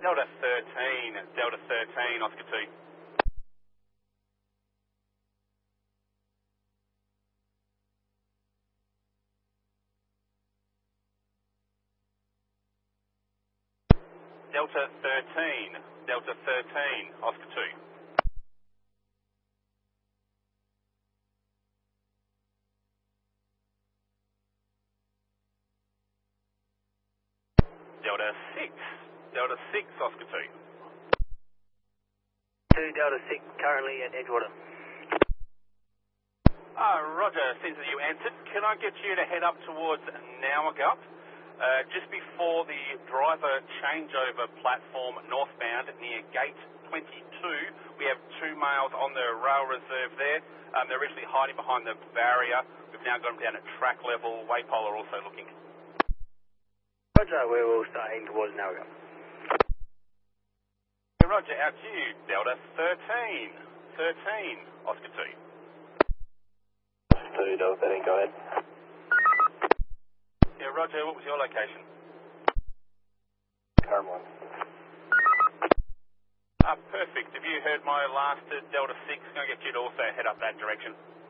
Delta 13, Oscar 2. Delta 13, Oscar 2. Delta 6, Oscar 2. 2 Delta 6, currently at Edgewater. Roger, since you answered, can I get you to head up towards Nowagup? Just before the driver changeover platform northbound near gate 22, we have 2 males on the rail reserve there. They're originally hiding behind the barrier. We've now got them down at track level. Waypole are also looking. Roger, we will start heading towards Nowagup. Roger, out to you, Delta 13, Oscar 2. 2 Delta 13, go ahead. Yeah, Roger, what was your location? Current one. Perfect. Have you heard my last Delta 6? Going to get you to also head up that direction.